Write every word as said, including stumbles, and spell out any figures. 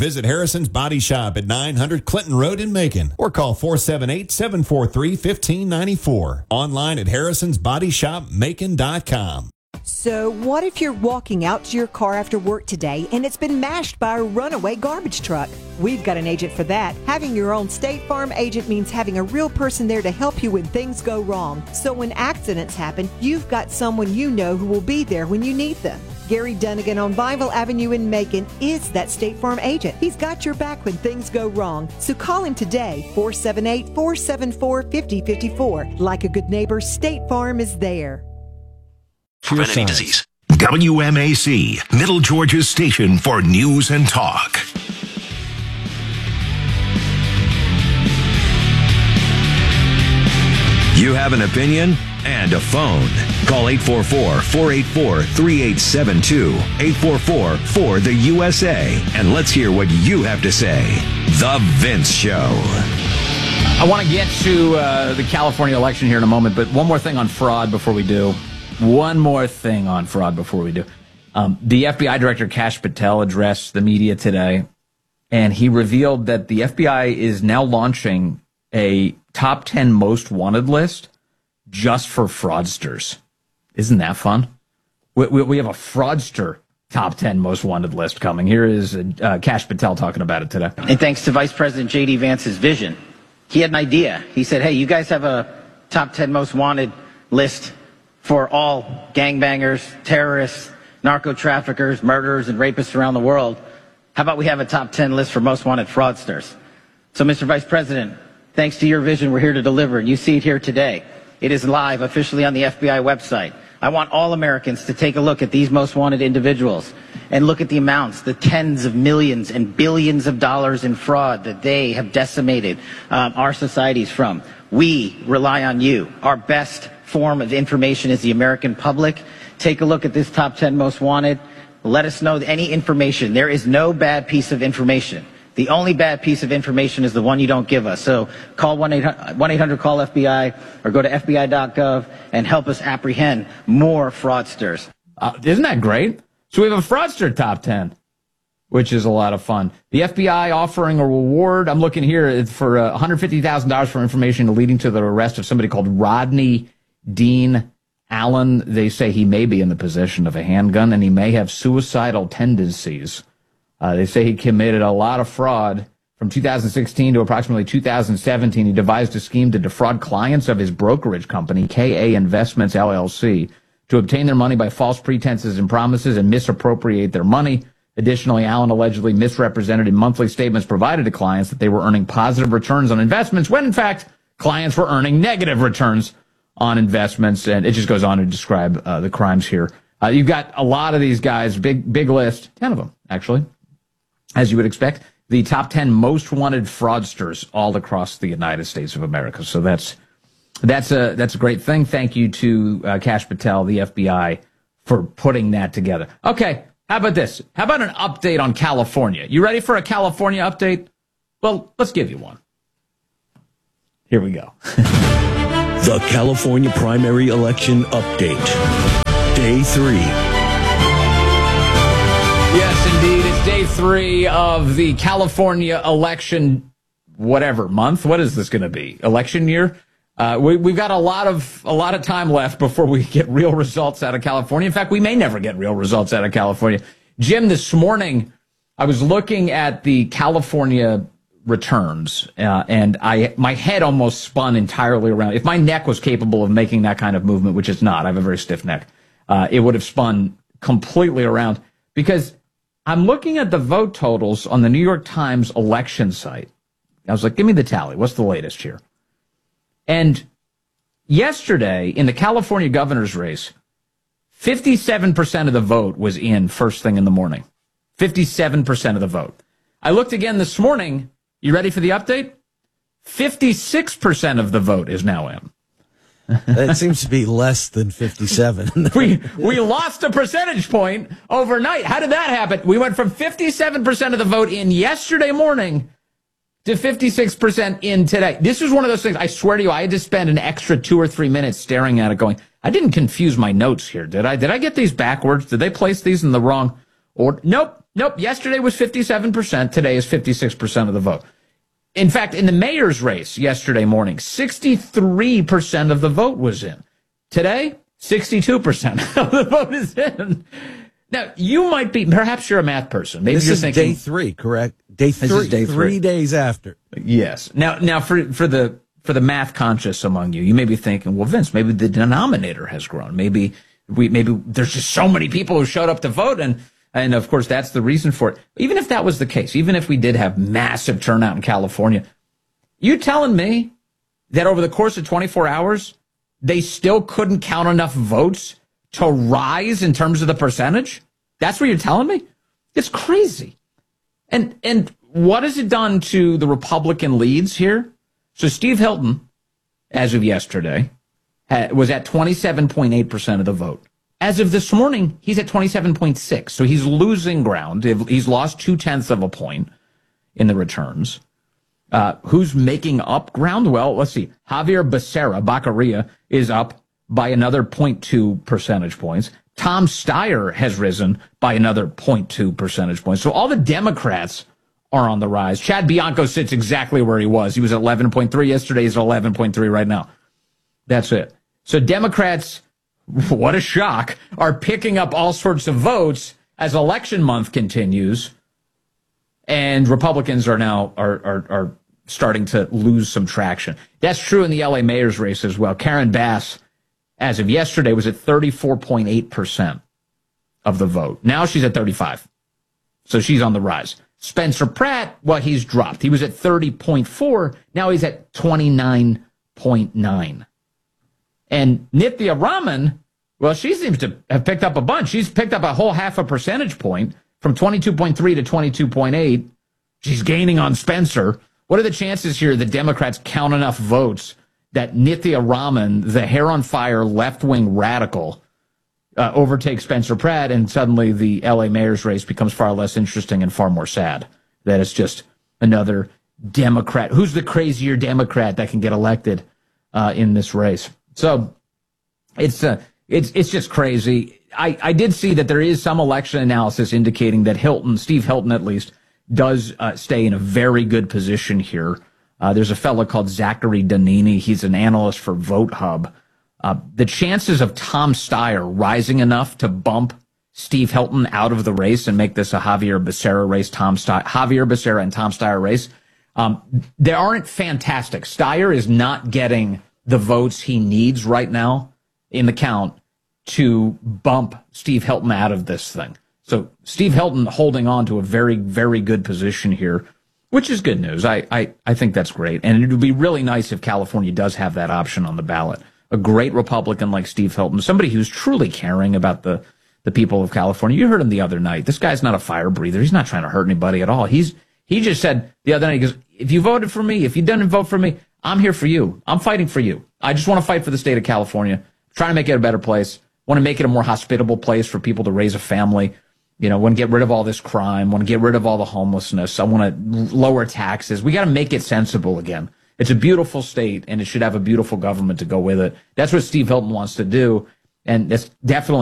Visit Harrison's Body Shop at nine hundred Clinton Road in Macon or call four seven eight, seven four three, one five nine four. Online at harrisons body shop macon dot com. So what if you're walking out to your car after work today and it's been mashed by a runaway garbage truck? We've got an agent for that. Having your own State Farm agent means having a real person there to help you when things go wrong. So when accidents happen, you've got someone you know who will be there when you need them. Gary Dunnigan on Bible Avenue in Macon is that State Farm agent. He's got your back when things go wrong. So call him today, four seven eight, four seven four, five zero five four. Like a good neighbor, State Farm is there. Prevent any disease. W M A C, Middle Georgia's station for news and talk. You have an opinion and a phone. Call eight four four, four eight four, three eight seven two, eight four four, four the U S A, and let's hear what you have to say. The Vince Show. I want to get to uh, the California election here in a moment, but one more thing on fraud before we do. One more thing on fraud before we do. Um, the F B I Director Kash Patel addressed the media today, and he revealed that the F B I is now launching a top ten most wanted list just for fraudsters. Isn't that fun? We, we, we have a fraudster top ten most wanted list coming. Here is uh, Kash Patel talking about it today. And thanks to Vice President J D Vance's vision, he had an idea. He said, hey, you guys have a top ten most wanted list for all gangbangers, terrorists, narco-traffickers, murderers, and rapists around the world. How about we have a top ten list for most wanted fraudsters? So, Mister Vice President, thanks to your vision, we're here to deliver, and you see it here today. It is live officially on the F B I website. I want all Americans to take a look at these most wanted individuals and look at the amounts, the tens of millions and billions of dollars in fraud that they have decimated um, our societies from. We rely on you. Our best form of information is the American public. Take a look at this top ten most wanted. Let us know any information. There is no bad piece of information. The only bad piece of information is the one you don't give us. So call one eight hundred call F B I or go to F B I dot gov and help us apprehend more fraudsters. Uh, isn't that great? So we have a fraudster top ten, which is a lot of fun. The F B I offering a reward. I'm looking here it's for uh, one hundred fifty thousand dollars for information leading to the arrest of somebody called Rodney Dean Allen. They say he may be in the possession of a handgun and he may have suicidal tendencies. Uh, they say he committed a lot of fraud from two thousand sixteen to approximately two thousand seventeen. He devised a scheme to defraud clients of his brokerage company, K A Investments, L L C, to obtain their money by false pretenses and promises and misappropriate their money. Additionally, Allen allegedly misrepresented in monthly statements provided to clients that they were earning positive returns on investments when, in fact, clients were earning negative returns on investments. And it just goes on to describe uh, the crimes here. Uh, you've got a lot of these guys, big, big list, ten of them, actually. As you would expect, the top ten most wanted fraudsters all across the United States of America. So that's that's a that's a great thing. Thank you to uh, Kash Patel, the F B I, for putting that together. Okay, how about this? How about an update on California? You ready for a California update? Well, let's give you one. Here we go. The California primary election update. Day three. Yes, indeed. It's day three of the California election, whatever month. What is this going to be? Election year? Uh, we, we've got a lot of a lot of time left before we get real results out of California. In fact, we may never get real results out of California. Jim, this morning, I was looking at the California returns, uh, and I my head almost spun entirely around. If my neck was capable of making that kind of movement, which it's not, I have a very stiff neck, uh, it would have spun completely around because I'm looking at the vote totals on the New York Times election site. I was like, give me the tally. What's the latest here? And yesterday, in the California governor's race, fifty-seven percent of the vote was in first thing in the morning. fifty-seven percent of the vote. I looked again this morning. You ready for the update? fifty-six percent of the vote is now in. That seems to be less than fifty-seven. we we lost a percentage point overnight. How did that happen? We went from fifty-seven percent of the vote in yesterday morning to fifty-six percent in today. This was one of those things, I swear to you, I had to spend an extra two or three minutes staring at it going, I didn't confuse my notes here, did I? Did I get these backwards? Did they place these in the wrong order? Nope. Nope. Yesterday was fifty-seven percent. Today is fifty-six percent of the vote. In fact, in the mayor's race yesterday morning, sixty-three percent of the vote was in. Today, sixty-two percent of the vote is in. Now, you might be, perhaps you're a math person. Maybe this you're is thinking, day three, correct? Day three, this is day three. Three days after. Yes. Now, now for for the for the math conscious among you, you may be thinking, well, Vince, maybe the denominator has grown. Maybe we maybe there's just so many people who showed up to vote, and and of course that's the reason for it. Even if that was the case, even if we did have massive turnout in California, you telling me that over the course of twenty-four hours they still couldn't count enough votes to rise in terms of the percentage? That's what you're telling me? It's crazy. And and what has it done to the Republican leads here? So Steve Hilton, as of yesterday, had, was at twenty-seven point eight percent of the vote. As of this morning, he's at twenty-seven point six. So he's losing ground. He's lost two-tenths of a point in the returns. Uh, who's making up ground? Well, let's see. Javier Becerra, Baccaria, is up by another zero point two percentage points. Tom Steyer has risen by another zero point two percentage points. So all the Democrats are on the rise. Chad Bianco sits exactly where he was. He was at eleven point three yesterday. He's at eleven point three right now. That's it. So Democrats, what a shock, are picking up all sorts of votes as election month continues. And Republicans are now are are, are starting to lose some traction. That's true in the L A mayor's race as well. Karen Bass, as of yesterday, was at thirty-four point eight percent of the vote. Now she's at thirty-five. So she's on the rise. Spencer Pratt, well, he's dropped. He was at thirty point four. Now he's at twenty-nine point nine. And Nithya Raman, well, she seems to have picked up a bunch. She's picked up a whole half a percentage point from twenty-two point three to twenty-two point eight. She's gaining on Spencer. What are the chances here that Democrats count enough votes that Nithya Raman, the hair-on-fire left-wing radical, uh, overtakes Spencer Pratt, and suddenly the L A mayor's race becomes far less interesting and far more sad? That it's just another Democrat. Who's the crazier Democrat that can get elected uh, in this race? So it's uh, it's it's just crazy. I, I did see that there is some election analysis indicating that Hilton, Steve Hilton at least, does uh, stay in a very good position here. Uh, there's a fellow called Zachary Donini. He's an analyst for Vote Hub. Uh, the chances of Tom Steyer rising enough to bump Steve Hilton out of the race and make this a Javier Becerra race, Tom Steyer, Javier Becerra and Tom Steyer race, um, they aren't fantastic. Steyer is not getting the votes he needs right now in the count to bump Steve Hilton out of this thing. So Steve Hilton holding on to a very, very good position here, which is good news. I, I, I think that's great. And it would be really nice if California does have that option on the ballot. A great Republican like Steve Hilton, somebody who's truly caring about the, the people of California. You heard him the other night. This guy's not a fire breather. He's not trying to hurt anybody at all. He's He just said the other night, he goes, if you voted for me, if you didn't vote for me, I'm here for you. I'm fighting for you. I just want to fight for the state of California, trying to make it a better place, want to make it a more hospitable place for people to raise a family. You know, want to get rid of all this crime, want to get rid of all the homelessness. I want to lower taxes. We got to make it sensible again. It's a beautiful state, and it should have a beautiful government to go with it. That's what Steve Hilton wants to do, and that's definitely